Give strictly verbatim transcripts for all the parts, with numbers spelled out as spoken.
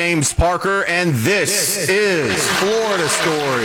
James Parker, and this, this is Florida Story.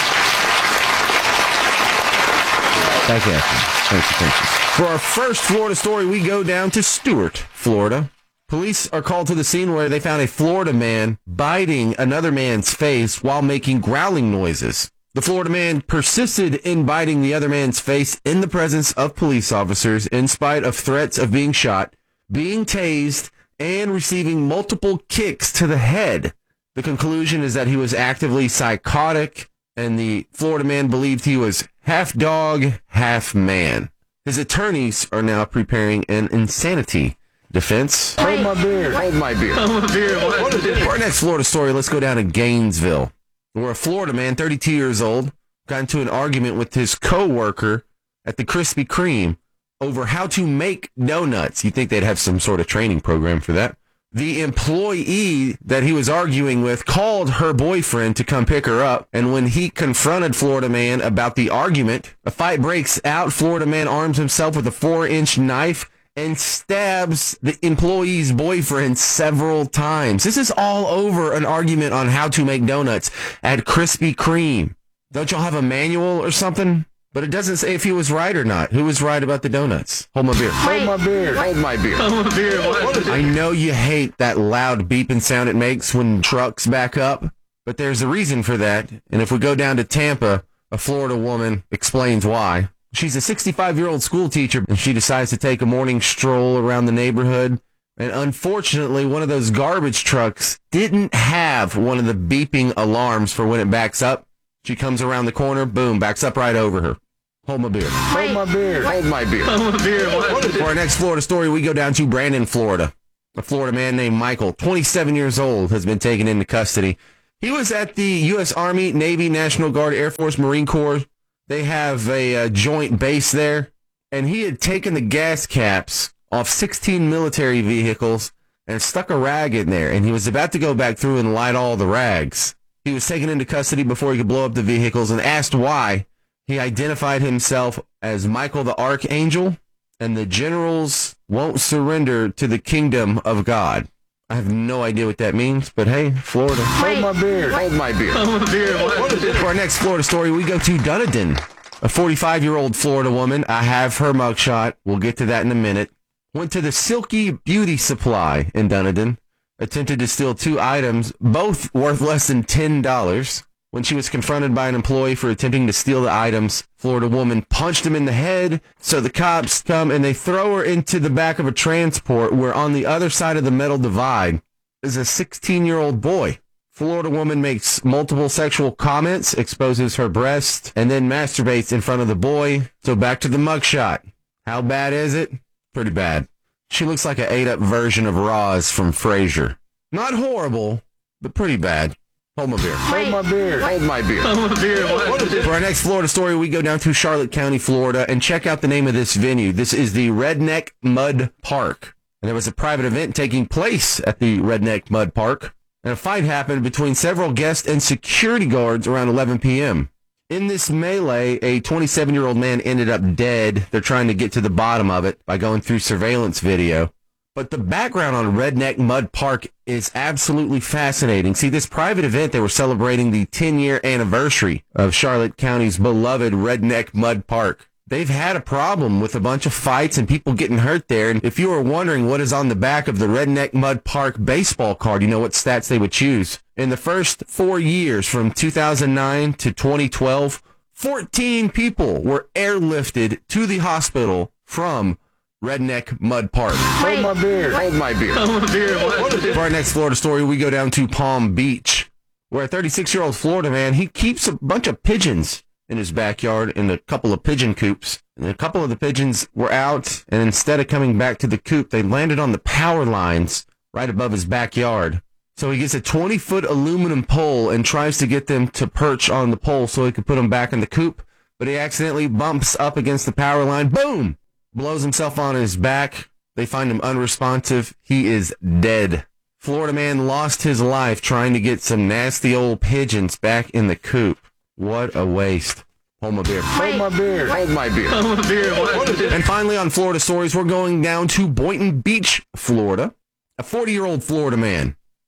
Thank you. Thank you, thank you. For our first Florida story, we go down to Stuart, Florida. Police are called to the scene where they found a Florida man biting another man's face while making growling noises. The Florida man persisted in biting the other man's face in the presence of police officers in spite of threats of being shot, being tased, and receiving multiple kicks to the head. The conclusion is that he was actively psychotic, and the Florida man believed he was half dog, half man. His attorneys are now preparing an insanity defense. Hold my beer. Hold my beer. Hold my beer. What? For our next Florida story, let's go down to Gainesville, where a Florida man, thirty-two years old, got into an argument with his co-worker at the Krispy Kreme over how to make donuts. You'd think they'd have some sort of training program for that. The employee that he was arguing with called her boyfriend to come pick her up, and when he confronted Florida man about the argument, a fight breaks out. Florida man arms himself with a four-inch knife and stabs the employee's boyfriend several times. This is all over an argument on how to make donuts at Krispy Kreme. Don't y'all have a manual or something? But it doesn't say if he was right or not. Who was right about the donuts? Hold my beer. Hold my beer. Hold my beer. Hold my beer. What? I know you hate that loud beeping sound it makes when trucks back up, but there's a reason for that. And if we go down to Tampa, a Florida woman explains why. She's a sixty-five-year-old school teacher, and she decides to take a morning stroll around the neighborhood. And unfortunately, one of those garbage trucks didn't have one of the beeping alarms for when it backs up. She comes around the corner, boom, backs up right over her. Hold my beer. Hold my beer. Hold my beer. Hold my beer. What? For our next Florida story, we go down to Brandon, Florida. A Florida man named Michael, twenty-seven years old, has been taken into custody. He was at the U S Army, Navy, National Guard, Air Force, Marine Corps. They have a, a joint base there. And he had taken the gas caps off sixteen military vehicles and stuck a rag in there. And he was about to go back through and light all the rags. He was taken into custody before he could blow up the vehicles, and asked why. He identified himself as Michael the Archangel, and the generals won't surrender to the kingdom of God. I have no idea what that means, but hey, Florida. Hold my beer. Hold my beer. Hold my beer. What? For our next Florida story, we go to Dunedin. A forty-five-year-old Florida woman, I have her mugshot, we'll get to that in a minute, went to the Silky Beauty Supply in Dunedin, attempted to steal two items, both worth less than ten dollars. When she was confronted by an employee for attempting to steal the items, Florida woman punched him in the head. So the cops come and they throw her into the back of a transport where on the other side of the metal divide is a sixteen-year-old boy. Florida woman makes multiple sexual comments, exposes her breast, and then masturbates in front of the boy. So back to the mugshot. How bad is it? Pretty bad. She looks like an ate-up version of Roz from Frasier. Not horrible, but pretty bad. Hold my beer. Hold my beer. Hold my beer. Hold my beer. What? For our next Florida story, we go down to Charlotte County, Florida, and check out the name of this venue. This is the Redneck Mud Park. And there was a private event taking place at the Redneck Mud Park. And a fight happened between several guests and security guards around eleven p.m. In this melee, a twenty-seven-year-old man ended up dead. They're trying to get to the bottom of it by going through surveillance video. But the background on Redneck Mud Park is absolutely fascinating. See, this private event, they were celebrating the ten-year anniversary of Charlotte County's beloved Redneck Mud Park. They've had a problem with a bunch of fights and people getting hurt there. And if you were wondering what is on the back of the Redneck Mud Park baseball card, you know what stats they would choose. In the first four years, from two thousand nine to twenty twelve, fourteen people were airlifted to the hospital from Redneck Mud Park. Hold my beer. Hold my beer. Hold my beer. What? For our next Florida story, we go down to Palm Beach, where a thirty-six-year-old Florida man, he keeps a bunch of pigeons in his backyard in a couple of pigeon coops. And a couple of the pigeons were out, and instead of coming back to the coop, they landed on the power lines right above his backyard. So he gets a twenty-foot aluminum pole and tries to get them to perch on the pole so he could put them back in the coop, but he accidentally bumps up against the power line. Boom! Blows himself on his back. They find him unresponsive. He is dead. Florida man lost his life trying to get some nasty old pigeons back in the coop. What a waste. Hold my beer. Hold my beer. Hold my beer. Hold my beer. What? And finally on Florida Stories, we're going down to Boynton Beach, Florida. A forty-year-old Florida man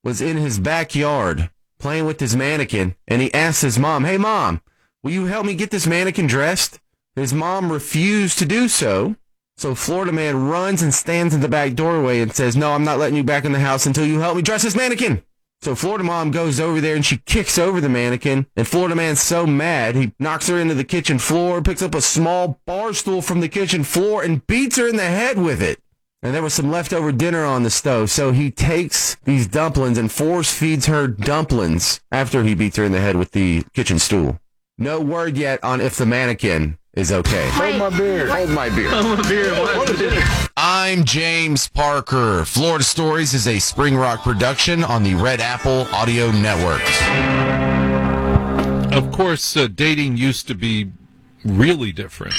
was in his backyard playing with his mannequin, and he asked his mom, "Hey, Mom, will you help me get this mannequin dressed?" His mom refused to do so, so Florida man runs and stands in the back doorway and says, "No, I'm not letting you back in the house until you help me dress this mannequin." So Florida mom goes over there and she kicks over the mannequin, and Florida man's so mad, he knocks her into the kitchen floor, picks up a small bar stool from the kitchen floor, and beats her in the head with it. And there was some leftover dinner on the stove, so he takes these dumplings and force feeds her dumplings after he beats her in the head with the kitchen stool. No word yet on if the mannequin is okay. Hold my beer. Hold my beer. I'm a beer. What is it? I'm James Parker. Florida Stories is a Spring Rock production on the Red Apple Audio Network. Of course, uh, dating used to be really different.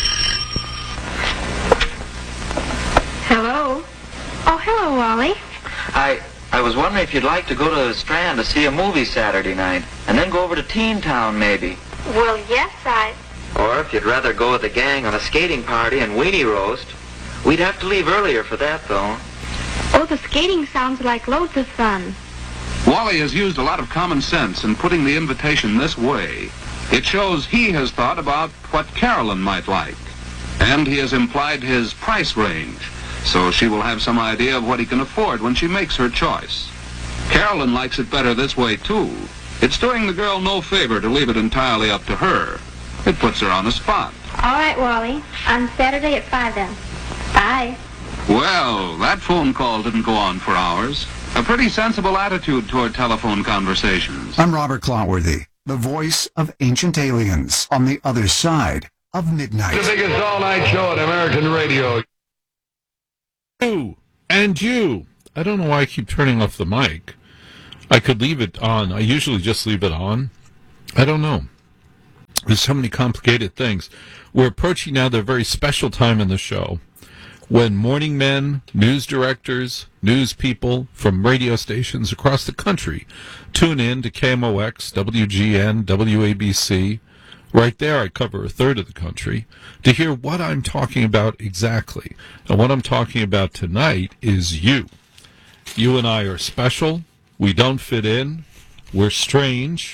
Hello? Oh, hello, Wally. I I was wondering if you'd like to go to the Strand to see a movie Saturday night, and then go over to Teen Town, maybe. Well, yes, I... Or if you'd rather go with the gang on a skating party and weenie roast. We'd have to leave earlier for that, though. Oh, the skating sounds like loads of fun. Wally has used a lot of common sense in putting the invitation this way. It shows he has thought about what Carolyn might like, and he has implied his price range, so she will have some idea of what he can afford when she makes her choice. Carolyn likes it better this way, too. It's doing the girl no favor to leave it entirely up to her. It puts her on the spot. All right, Wally. On Saturday at five, then. Bye. Well, that phone call didn't go on for hours. A pretty sensible attitude toward telephone conversations. I'm Robert Clotworthy, the voice of Ancient Aliens on the other side of midnight. The biggest all-night show on American radio. You and you. I don't know why I keep turning off the mic. I could leave it on. I usually just leave it on. I don't know. There's so many complicated things. We're approaching now the very special time in the show when morning men, news directors, news people from radio stations across the country tune in to K M O X, W G N, W A B C. Right there, I cover a third of the country to hear what I'm talking about exactly. And what I'm talking about tonight is you. You and I are special. We don't fit in. We're strange.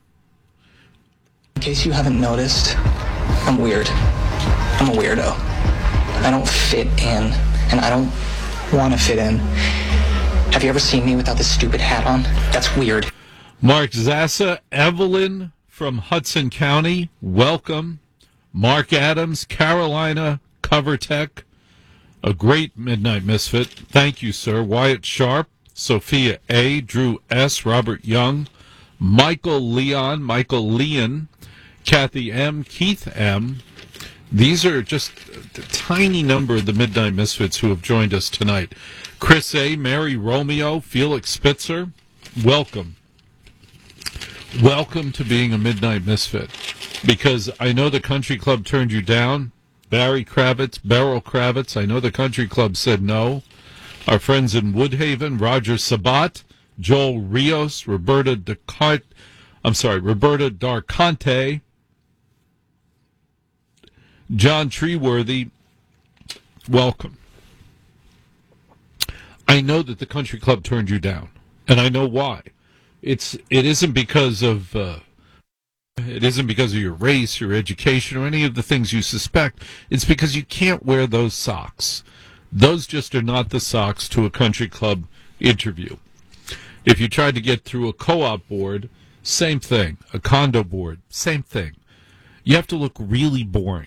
In case you haven't noticed, I'm weird. I'm a weirdo. I don't fit in, and I don't want to fit in. Have you ever seen me without this stupid hat on? That's weird. Mark Zassa, Evelyn from Hudson County, welcome. Mark Adams, Carolina, Cover Tech, a great Midnight Misfit. Thank you, sir. Wyatt Sharp, Sophia A., Drew S., Robert Young, Michael Leon, Michael Leon, Kathy M., Keith M. These are just a tiny number of the Midnight Misfits who have joined us tonight. Chris A., Mary Romeo, Felix Spitzer, welcome. Welcome to being a Midnight Misfit, because I know the country club turned you down. Barry Kravitz, Beryl Kravitz, I know the country club said no. Our friends in Woodhaven, Roger Sabat, Joel Rios, Roberta Descartes, I'm sorry, Roberta Darconte, John Treeworthy, welcome. I know that the country club turned you down, and I know why. It's it isn't because of uh, it isn't because of your race, your education, or any of the things you suspect. It's because you can't wear those socks. Those just are not the socks to a country club interview. If you tried to get through a co-op board, same thing. A condo board, same thing. You have to look really boring.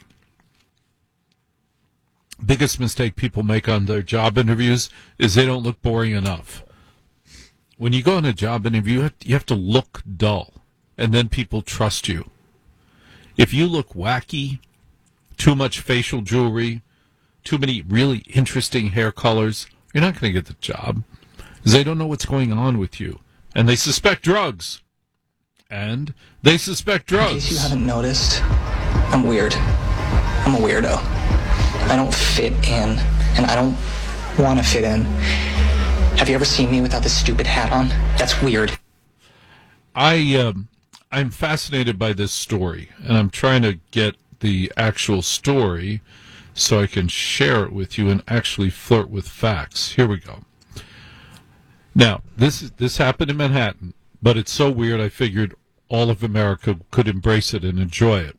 Biggest mistake people make on their job interviews is they don't look boring enough. When you go on a job interview, you have, to, you have to look dull, and then people trust you. If you look wacky, too much facial jewelry, too many really interesting hair colors, you're not going to get the job, because they don't know what's going on with you, and they suspect drugs. And they suspect drugs. In case you haven't noticed, I'm weird. I'm a weirdo. I don't fit in, and I don't want to fit in. Have you ever seen me without this stupid hat on? That's weird. I, um, I'm fascinated by this story, and I'm trying to get the actual story so I can share it with you and actually flirt with facts. Here we go. Now, this is, this happened in Manhattan, but it's so weird I figured all of America could embrace it and enjoy it.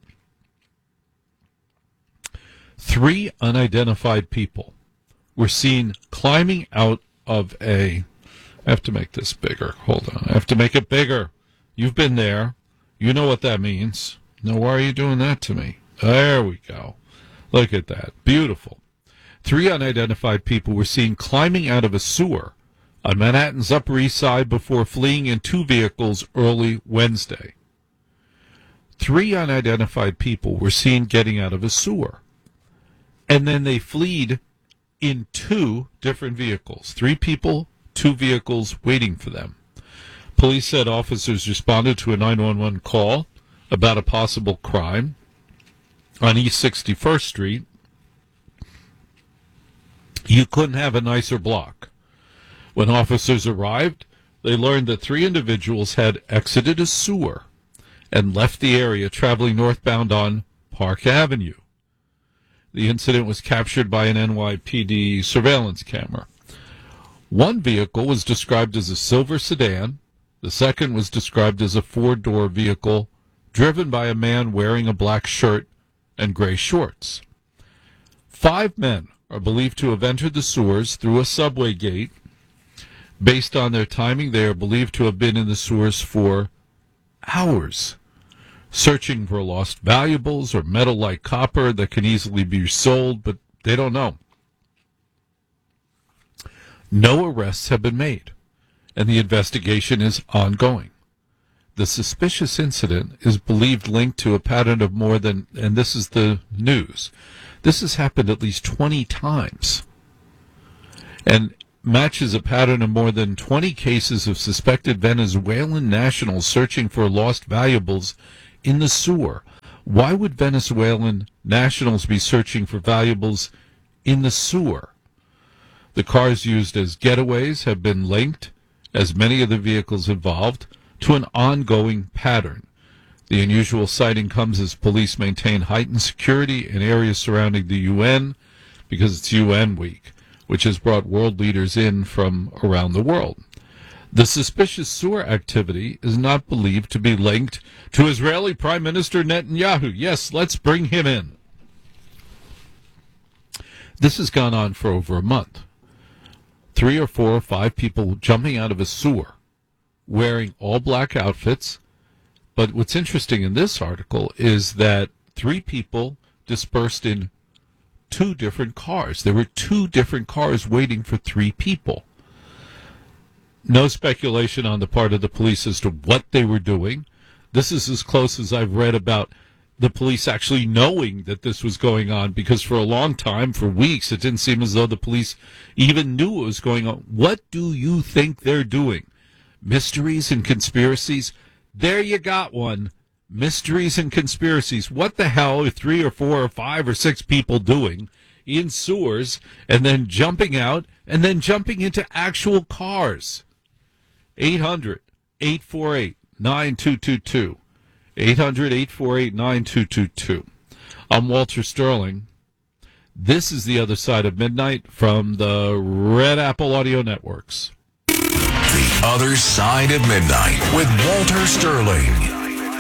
Three unidentified people were seen climbing out of a... I have to make this bigger. Hold on. I have to make it bigger. You've been there. You know what that means. Now, why are you doing that to me? There we go. Look at that. Beautiful. Three unidentified people were seen climbing out of a sewer on Manhattan's Upper East Side before fleeing in two vehicles early Wednesday. Three unidentified people were seen getting out of a sewer. And then they fled in two different vehicles. Three people, two vehicles waiting for them. Police said officers responded to a nine one one call about a possible crime on East sixty-first Street. You couldn't have a nicer block. When officers arrived, they learned that three individuals had exited a sewer and left the area traveling northbound on Park Avenue. The incident was captured by an N Y P D surveillance camera. One vehicle was described as a silver sedan. The second was described as a four-door vehicle driven by a man wearing a black shirt and gray shorts. Five men are believed to have entered the sewers through a subway gate. Based on their timing, they are believed to have been in the sewers for hours, searching for lost valuables or metal like copper that can easily be sold, but they don't know. No arrests have been made, and the investigation is ongoing. The suspicious incident is believed linked to a pattern of more than, and this is the news, this has happened at least twenty times, and matches a pattern of more than twenty cases of suspected Venezuelan nationals searching for lost valuables in the sewer. Why would Venezuelan nationals be searching for valuables in the sewer? The cars used as getaways have been linked, as many of the vehicles involved, to an ongoing pattern. The unusual sighting comes as police maintain heightened security in areas surrounding the U N because it's U N week, which has brought world leaders in from around the world. The suspicious sewer activity is not believed to be linked to Israeli Prime Minister Netanyahu. Yes, let's bring him in. This has gone on for over a month. Three or four or five people jumping out of a sewer, wearing all black outfits. But what's interesting in this article is that three people dispersed in two different cars. There were two different cars waiting for three people. No speculation on the part of the police as to what they were doing. This is as close as I've read about the police actually knowing that this was going on, because for a long time, for weeks, it didn't seem as though the police even knew what was going on. What do you think they're doing? Mysteries and conspiracies? There you got one. Mysteries and conspiracies. What the hell are three or four or five or six people doing in sewers and then jumping out and then jumping into actual cars? eight hundred, eight four eight, nine two two two. eight hundred, eight four eight, nine two two two. I'm Walter Sterling. This is The Other Side of Midnight from the Red Apple Audio Networks. The Other Side of Midnight with Walter Sterling.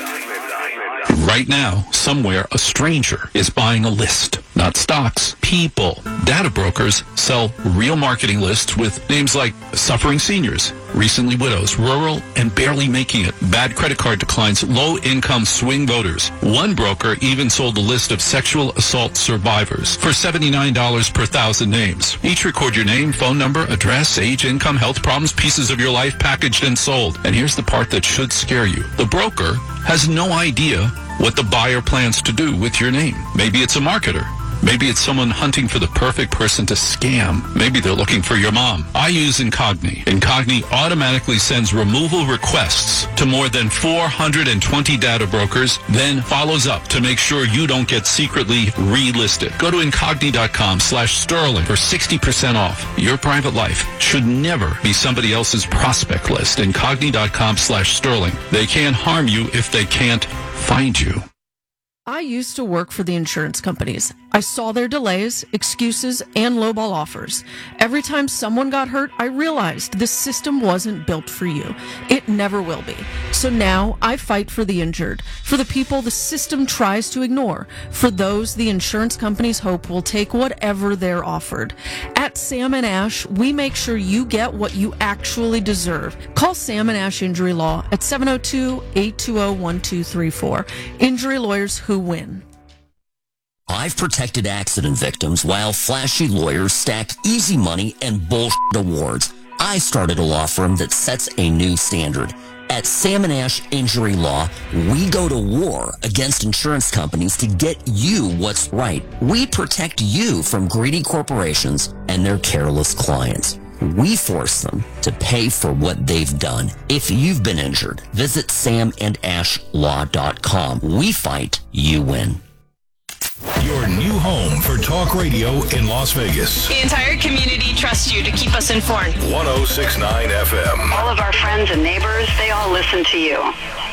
Right now, somewhere, a stranger is buying a list. Not stocks, people. Data brokers sell real marketing lists with names like suffering seniors, recently widows, rural, and barely making it, bad credit card declines, low-income swing voters. One broker even sold a list of sexual assault survivors for seventy-nine dollars per thousand names. Each record your name, phone number, address, age, income, health problems, pieces of your life packaged and sold. And here's the part that should scare you. The broker has no idea what the buyer plans to do with your name. Maybe it's a marketer. Maybe it's someone hunting for the perfect person to scam. Maybe they're looking for your mom. I use Incogni. Incogni automatically sends removal requests to more than four hundred twenty data brokers, then follows up to make sure you don't get secretly relisted. Go to Incogni.com slash Sterling for sixty percent off. Your private life should never be somebody else's prospect list. Incogni.com slash Sterling. They can't harm you if they can't find you. I used to work for the insurance companies. I saw their delays, excuses, and lowball offers. Every time someone got hurt, I realized this system wasn't built for you. It never will be. So now I fight for the injured, for the people the system tries to ignore, for those the insurance companies hope will take whatever they're offered. At Sam and Ash, we make sure you get what you actually deserve. Call Sam and Ash Injury Law at seven oh two, eight two oh, one two three four. Injury lawyers who win. I've protected accident victims while flashy lawyers stack easy money and bullshit awards. I started a law firm that sets a new standard. At Sam and Ash Injury Law, we go to war against insurance companies to get you what's right. We protect you from greedy corporations and their careless clients. We force them to pay for what they've done. If you've been injured, visit sam and ash law dot com. We fight, you win. Your new home for talk radio in Las Vegas. The entire community trusts you to keep us informed. one oh six point nine F M. All of our friends and neighbors, they all listen to you.